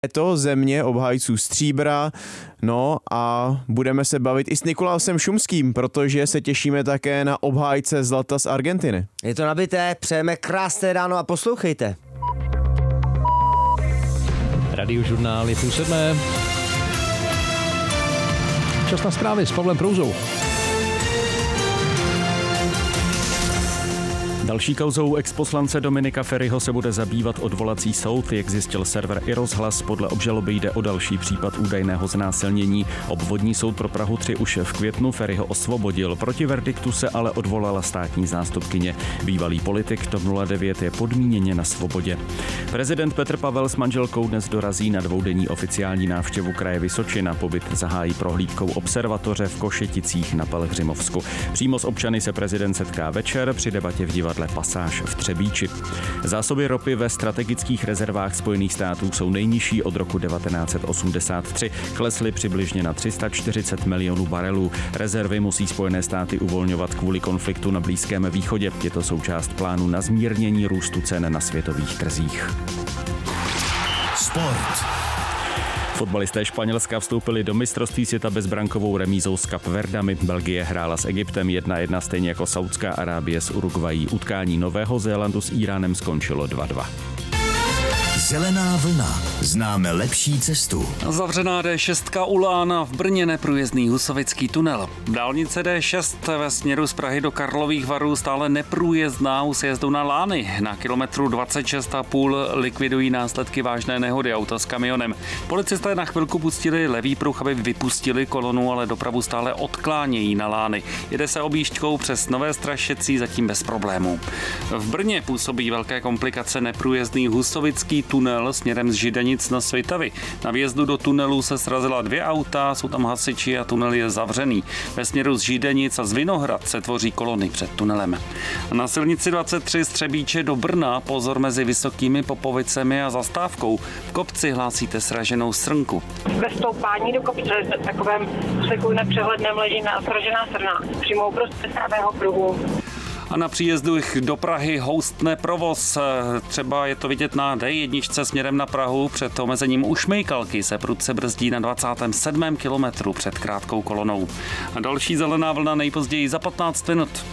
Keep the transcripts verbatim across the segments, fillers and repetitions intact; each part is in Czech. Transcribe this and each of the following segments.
Je to země obhájců stříbra, no a budeme se bavit i s Nikolausem Šumským, protože se těšíme také na obhájce zlata z Argentiny. Je to nabité, přejeme krásné ráno a poslouchejte. Radiožurnál je půl sedmé. Čas na zprávy s Pavlem Prouzou. Další kauzou exposlance Dominika Feriho se bude zabývat odvolací soud, jak zjistil server iRozhlas. Podle obžaloby jde o další případ údajného znásilnění. Obvodní soud pro Prahu tři už v květnu Feriho osvobodil. Proti verdiktu se ale odvolala státní zástupkyně. Bývalý politik TOP nula devět je podmíněně na svobodě. Prezident Petr Pavel s manželkou dnes dorazí na dvoudenní oficiální návštěvu kraje Vysočina. Pobyt zahájí prohlídkou observatoře v Košeticích na Pelhřimovsku. Přímo s občany se prezident setká večer při debatě v divadle Pasáž v Třebíči. Zásoby ropy ve strategických rezervách Spojených států jsou nejnižší od roku devatenáct set osmdesát tři. Klesly přibližně na tři sta čtyřicet milionů barelů. Rezervy musí Spojené státy uvolňovat kvůli konfliktu na Blízkém východě. Je to součást plánu na zmírnění růstu cen na světových trzích. Sport. Fotbalisté Španělska vstoupili do mistrovství světa bezbrankovou remízou s Kapverdami. Belgie hrála s Egyptem jedna jedna, stejně jako Saudská Arábie s Uruguayí. Utkání Nového Zélandu s Íránem skončilo dva dva. Zelená vlna. Známe lepší cestu. Zavřená D šest u Lána, v Brně neprůjezdný Husovický tunel. Dálnice D šest ve směru z Prahy do Karlových Varů stále neprůjezdná u sjezdu na Lány. Na kilometru dvacet šest a půl likvidují následky vážné nehody auta s kamionem. Policisté na chvilku pustili levý pruh, aby vypustili kolonu, ale dopravu stále odklánějí na Lány. Jede se objížďkou přes Nové Strašecí, zatím bez problémů. V Brně působí velké komplikace neprůjezdný Husovický tunel směrem z Židenic na Svitavy. Na vjezdu do tunelu se srazila dvě auta, jsou tam hasiči a tunel je zavřený. Ve směru z Židenic a z Vinohrad se tvoří kolony před tunelem. Na silnici dvacet tři z Třebíče do Brna pozor mezi Vysokými Popovicemi a Zastávkou. V kopci hlásíte sraženou srnku. Ve stoupání do kopce v takovém úseku nepřehledném leží sražená srna přímo uprostřed pravého pruhu. A na příjezdu do Prahy houstne provoz. Třeba je to vidět na D jedna směrem na Prahu. Před omezením u Šmejkalky se prudce brzdí na dvacátém sedmém kilometru před krátkou kolonou. A další zelená vlna nejpozději za patnáct minut.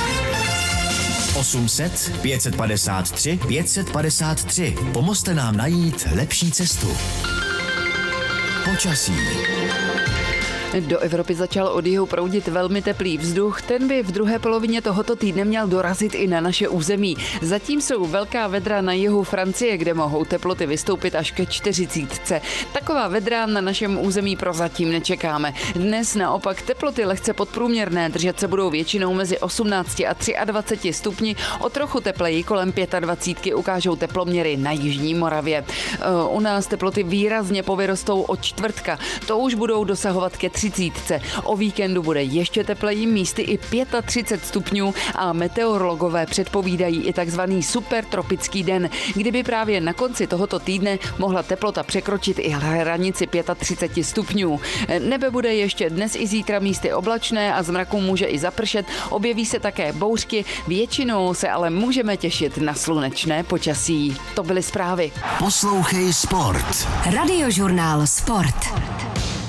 osm set pět set padesát tři pět set padesát tři. Pomozte nám najít lepší cestu. Počasí. Do Evropy začal od jihu proudit velmi teplý vzduch, ten by v druhé polovině tohoto týdne měl dorazit i na naše území. Zatím jsou velká vedra na jihu Francie, kde mohou teploty vystoupit až ke čtyřicítce. Taková vedra na našem území prozatím nečekáme. Dnes naopak teploty lehce podprůměrné, držet se budou většinou mezi osmnácti a dvaceti třemi stupni, o trochu tepleji kolem dvacítky pěti ukážou teploměry na jižní Moravě. U nás teploty výrazně povyrostou od čtvrtka, to už budou dosahovat ke třicítce. O víkendu bude ještě tepleji, místy i třicet pět stupňů a meteorologové předpovídají i takzvaný supertropický den, kdyby právě na konci tohoto týdne mohla teplota překročit i hranici třicet pět stupňů. Nebe bude ještě dnes i zítra místy oblačné a z mraku může i zapršet, objeví se také bouřky, většinou se ale můžeme těšit na slunečné počasí. To byly zprávy. Poslouchej Sport. Radiožurnál Sport.